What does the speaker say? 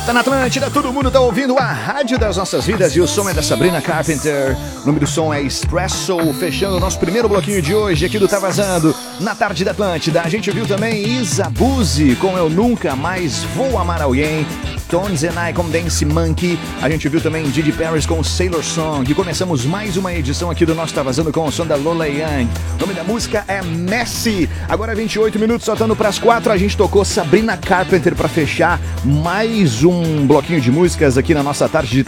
Tá na Atlântida, todo mundo tá ouvindo a rádio das nossas vidas e o som é da Sabrina Carpenter. O nome do som é Espresso, fechando o nosso primeiro bloquinho de hoje aqui do Tá Vazando, na tarde da Atlântida. A gente viu também Isa Buzzi com Eu Nunca Mais Vou Amar Alguém, Tones and I com Dance Monkey. A gente viu também Didi Paris com Sailor Song. E começamos mais uma edição aqui do nosso Tá Vazando com o som da Lola Young. O nome da música é Messi. Agora 28 minutos, soltando pras 4. A gente tocou Sabrina Carpenter pra fechar mais um bloquinho de músicas aqui na nossa tarde de